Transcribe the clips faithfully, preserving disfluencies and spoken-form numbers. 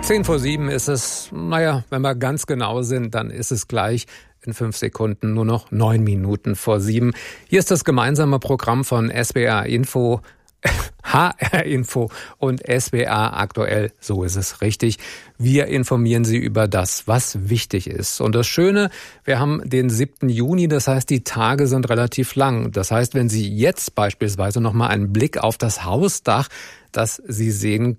Zehn vor sieben ist es, naja, wenn wir ganz genau sind, dann ist es gleich in fünf Sekunden nur noch neun Minuten vor sieben. Hier ist das gemeinsame Programm von S W R Info, H R Info und S W R aktuell, so ist es richtig. Wir informieren Sie über das, was wichtig ist. Und das Schöne, wir haben den siebten Juni, das heißt, die Tage sind relativ lang. Das heißt, wenn Sie jetzt beispielsweise noch mal einen Blick auf das Hausdach, das Sie sehen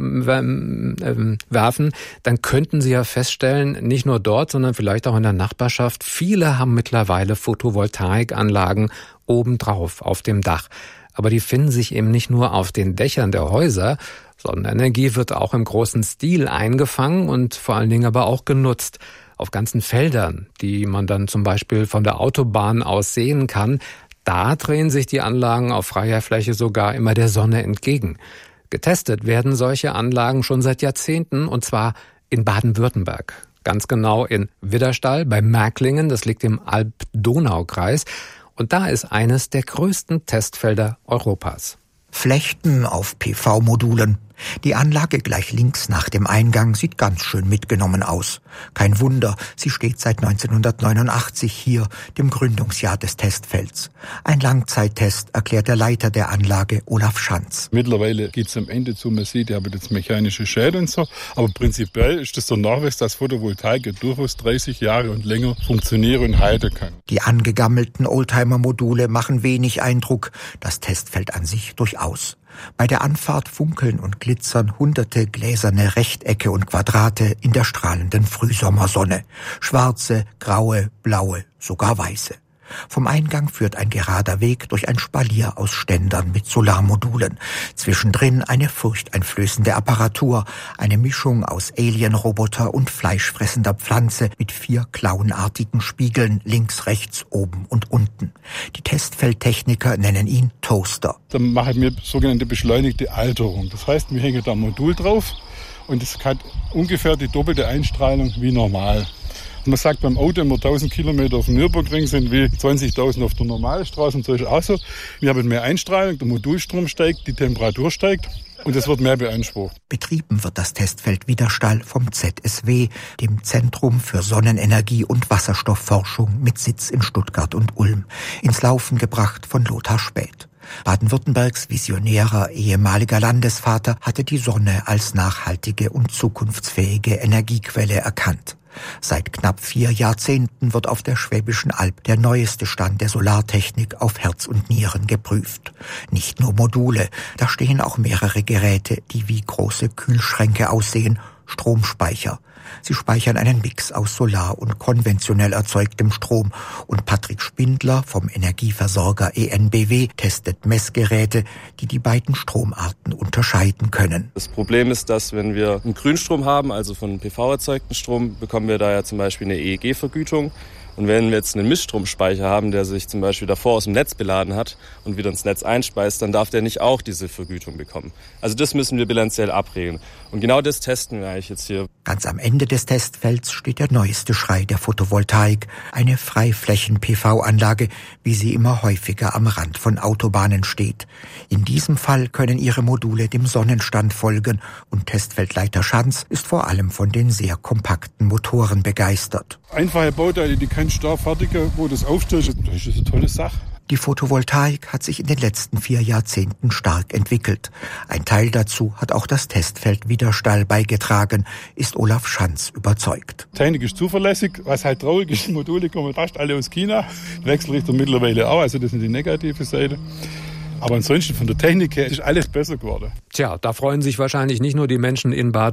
können, werfen, dann könnten Sie ja feststellen, nicht nur dort, sondern vielleicht auch in der Nachbarschaft, viele haben mittlerweile Photovoltaikanlagen obendrauf auf dem Dach. Aber die finden sich eben nicht nur auf den Dächern der Häuser, sondern Energie wird auch im großen Stil eingefangen und vor allen Dingen aber auch genutzt. Auf ganzen Feldern, die man dann zum Beispiel von der Autobahn aus sehen kann, da drehen sich die Anlagen auf freier Fläche sogar immer der Sonne entgegen. Getestet werden solche Anlagen schon seit Jahrzehnten, und zwar in Baden-Württemberg. Ganz genau in Widderstall bei Märklingen, das liegt im Alb-Donau-Kreis. Und da ist eines der größten Testfelder Europas. Flechten auf P V-Modulen. Die Anlage gleich links nach dem Eingang sieht ganz schön mitgenommen aus. Kein Wunder, sie steht seit neunzehnhundertneunundachtzig hier, dem Gründungsjahr des Testfelds. Ein Langzeittest, erklärt der Leiter der Anlage, Olaf Schanz. Mittlerweile geht es am Ende zu, man sieht, ihr habt jetzt mechanische Schäden und so, aber prinzipiell ist das der Nachweis, dass Photovoltaik ja durchaus dreißig Jahre und länger funktionieren und halten kann. Die angegammelten Oldtimer-Module machen wenig Eindruck, das Testfeld an sich durchaus. Bei der Anfahrt funkeln und glitzern hunderte gläserne Rechtecke und Quadrate in der strahlenden Frühsommersonne. Schwarze, graue, blaue, sogar weiße. Vom Eingang führt ein gerader Weg durch ein Spalier aus Ständern mit Solarmodulen. Zwischendrin eine furchteinflößende Apparatur, eine Mischung aus Alien-Roboter und fleischfressender Pflanze mit vier klauenartigen Spiegeln links, rechts, oben und unten. Die Testfeldtechniker nennen ihn Toaster. Dann machen wir sogenannte beschleunigte Alterung. Das heißt, wir hängen da ein Modul drauf und es hat ungefähr die doppelte Einstrahlung wie normal. Man sagt beim Auto, wenn wir tausend Kilometer auf dem Nürburgring sind, wie zwanzigtausend auf der normalen Straße. Und so ist es auch so. Wir haben mehr Einstrahlung, der Modulstrom steigt, die Temperatur steigt und es wird mehr beansprucht. Betrieben wird das Testfeld Widderstall vom Z S W, dem Zentrum für Sonnenenergie und Wasserstoffforschung mit Sitz in Stuttgart und Ulm. Ins Laufen gebracht von Lothar Späth. Baden-Württembergs visionärer ehemaliger Landesvater hatte die Sonne als nachhaltige und zukunftsfähige Energiequelle erkannt. Seit knapp vier Jahrzehnten wird auf der Schwäbischen Alb der neueste Stand der Solartechnik auf Herz und Nieren geprüft. Nicht nur Module, da stehen auch mehrere Geräte, die wie große Kühlschränke aussehen, Stromspeicher. Sie speichern einen Mix aus Solar- und konventionell erzeugtem Strom. Und Patrick Spindler vom Energieversorger E N B W testet Messgeräte, die die beiden Stromarten unterscheiden können. Das Problem ist, dass wenn wir einen Grünstrom haben, also von P V erzeugten Strom, bekommen wir da ja zum Beispiel eine E E G-Vergütung. Und wenn wir jetzt einen Mischstromspeicher haben, der sich zum Beispiel davor aus dem Netz beladen hat und wieder ins Netz einspeist, dann darf der nicht auch diese Vergütung bekommen. Also das müssen wir bilanziell abregeln. Und genau das testen wir eigentlich jetzt hier. Ganz am Ende des Testfelds steht der neueste Schrei der Photovoltaik. Eine Freiflächen-P V-Anlage, wie sie immer häufiger am Rand von Autobahnen steht. In diesem Fall können ihre Module dem Sonnenstand folgen. Und Testfeldleiter Schanz ist vor allem von den sehr kompakten Motoren begeistert. Einfache Bauteile, die kein Starrfertiger, wo das aufstellt, das ist eine tolle Sache. Die Photovoltaik hat sich in den letzten vier Jahrzehnten stark entwickelt. Ein Teil dazu hat auch das Testfeld Widderstall beigetragen, ist Olaf Schanz überzeugt. Die Technik ist zuverlässig, was halt traurig ist, die Module kommen fast alle aus China, die Wechselrichter mittlerweile auch, also das ist die negative Seite. Aber ansonsten von der Technik her ist alles besser geworden. Tja, da freuen sich wahrscheinlich nicht nur die Menschen in Baden